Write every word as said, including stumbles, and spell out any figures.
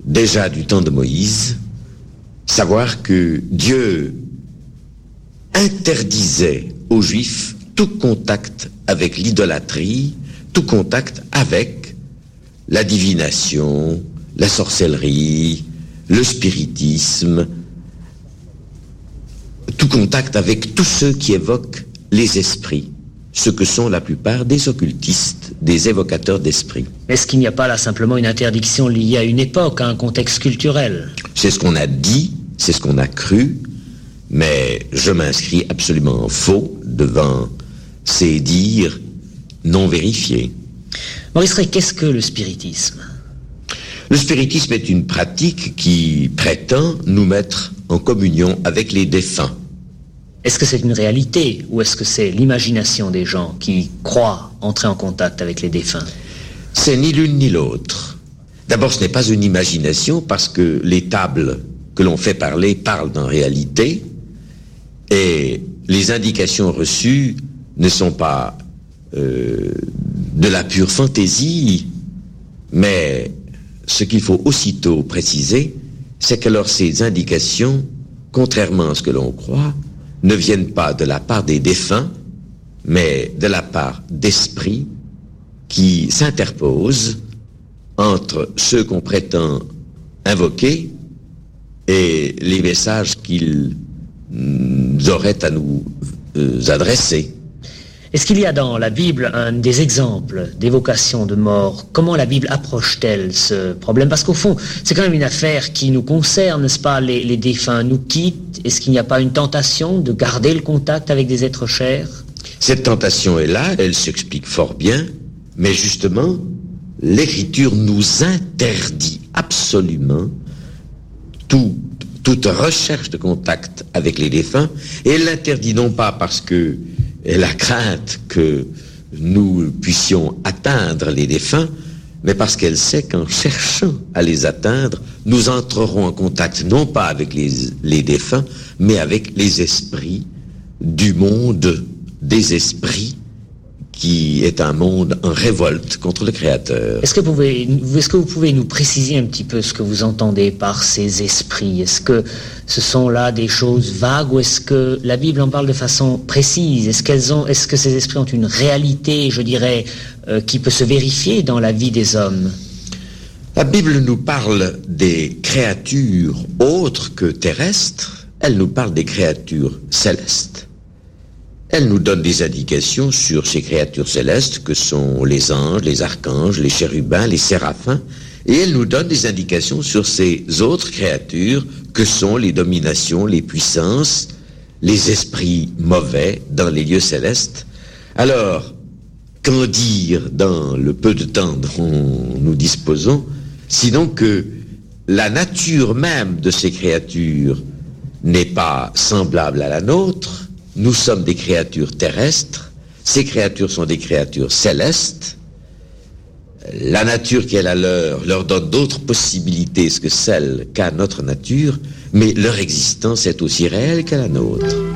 déjà du temps de Moïse, savoir que Dieu interdisait aux Juifs tout contact avec l'idolâtrie, tout contact avec la divination, la sorcellerie, le spiritisme, tout contact avec tous ceux qui évoquent les esprits, ce que sont la plupart des occultistes, des évocateurs d'esprits. Est-ce qu'il n'y a pas là simplement une interdiction liée à une époque, à un contexte culturel ? C'est ce qu'on a dit, c'est ce qu'on a cru, mais je m'inscris absolument faux devant ces dires non vérifiés. Maurice Rey, qu'est-ce que le spiritisme ? Le spiritisme est une pratique qui prétend nous mettre en communion avec les défunts. Est-ce que c'est une réalité ou est-ce que c'est l'imagination des gens qui croient entrer en contact avec les défunts ? C'est ni l'une ni l'autre. D'abord, ce n'est pas une imagination parce que les tables que l'on fait parler parlent en réalité et les indications reçues ne sont pas euh, de la pure fantaisie, mais ce qu'il faut aussitôt préciser, c'est que alors ces indications, contrairement à ce que l'on croit, ne viennent pas de la part des défunts, mais de la part d'esprits qui s'interposent entre ceux qu'on prétend invoquer et les messages qu'ils auraient à nous euh, adresser. Est-ce qu'il y a dans la Bible un des exemples d'évocation de mort ? Comment la Bible approche-t-elle ce problème ? Parce qu'au fond, c'est quand même une affaire qui nous concerne, n'est-ce pas ? Les, les défunts nous quittent. Est-ce qu'il n'y a pas une tentation de garder le contact avec des êtres chers ? Cette tentation est là, elle s'explique fort bien, mais justement, l'Écriture nous interdit absolument tout, toute recherche de contact avec les défunts, et elle l'interdit non pas parce que elle a crainte que nous puissions atteindre les défunts, mais parce qu'elle sait qu'en cherchant à les atteindre, nous entrerons en contact non pas avec les, les défunts, mais avec les esprits du monde des esprits, qui est un monde en révolte contre le Créateur. Est-ce que vous pouvez, est-ce que vous pouvez nous préciser un petit peu ce que vous entendez par ces esprits ? Est-ce que ce sont là des choses vagues ou est-ce que la Bible en parle de façon précise ? Est-ce qu'elles ont, est-ce que ces esprits ont une réalité, je dirais, euh, qui peut se vérifier dans la vie des hommes ? La Bible nous parle des créatures autres que terrestres, elle nous parle des créatures célestes. Elle nous donne des indications sur ces créatures célestes que sont les anges, les archanges, les chérubins, les séraphins, et elle nous donne des indications sur ces autres créatures que sont les dominations, les puissances, les esprits mauvais dans les lieux célestes. Alors, qu'en dire dans le peu de temps dont nous disposons, sinon que la nature même de ces créatures n'est pas semblable à la nôtre. Nous sommes des créatures terrestres, ces créatures sont des créatures célestes. La nature qui est la leur leur donne d'autres possibilités que celles qu'a notre nature, mais leur existence est aussi réelle qu'à la nôtre.